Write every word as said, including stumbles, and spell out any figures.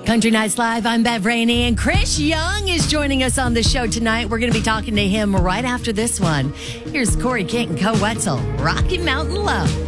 Country Nights Live, I'm Bev Rainey, and Chris Young is joining us on the show tonight. We're going to be talking to him right after this one. Here's Corey Kent and Co Wetzel, Rocky Mountain Love.